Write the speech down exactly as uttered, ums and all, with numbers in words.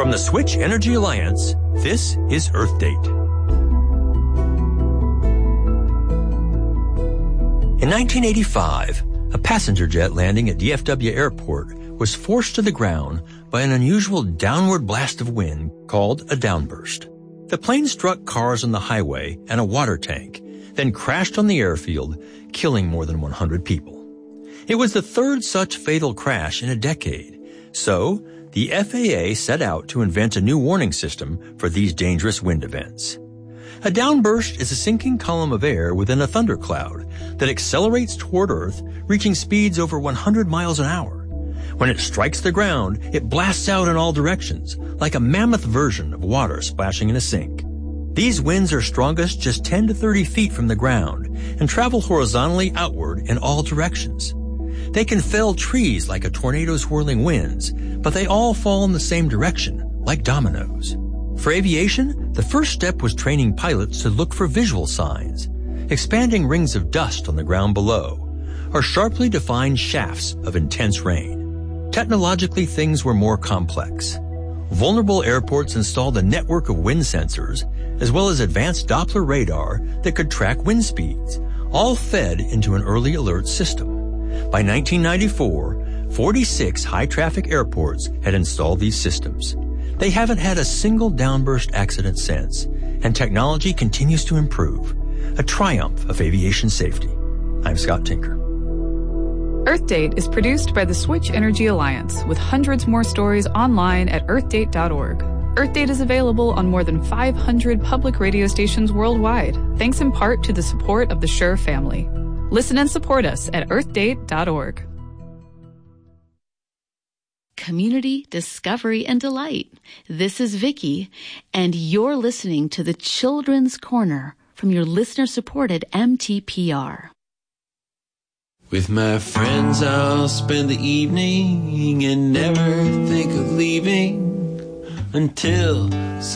From the Switch Energy Alliance, this is Earth Date. In nineteen eighty-five, a passenger jet landing at D F W Airport was forced to the ground by an unusual downward blast of wind called a downburst. The plane struck cars on the highway and a water tank, then crashed on the airfield, killing more than one hundred people. It was the third such fatal crash in a decade, so the F A A set out to invent a new warning system for these dangerous wind events. A downburst is a sinking column of air within a thundercloud that accelerates toward Earth, reaching speeds over one hundred miles an hour. When it strikes the ground, it blasts out in all directions, like a mammoth version of water splashing in a sink. These winds are strongest just ten to thirty feet from the ground and travel horizontally outward in all directions. They can fell trees like a tornado's whirling winds, but they all fall in the same direction, like dominoes. For aviation, the first step was training pilots to look for visual signs, expanding rings of dust on the ground below, or sharply defined shafts of intense rain. Technologically, things were more complex. Vulnerable airports installed a network of wind sensors, as well as advanced Doppler radar that could track wind speeds, all fed into an early alert system. By nineteen ninety-four, forty-six high-traffic airports had installed these systems. They haven't had a single downburst accident since, and technology continues to improve. A triumph of aviation safety. I'm Scott Tinker. Earth Date is produced by the Switch Energy Alliance, with hundreds more stories online at earth date dot org. Earth Date is available on more than five hundred public radio stations worldwide, thanks in part to the support of the Shure family. Listen and support us at earth date dot org. Community, discovery, and delight. This is Vicki, and you're listening to the Children's Corner from your listener-supported M T P R. With my friends I'll spend the evening and never think of leaving until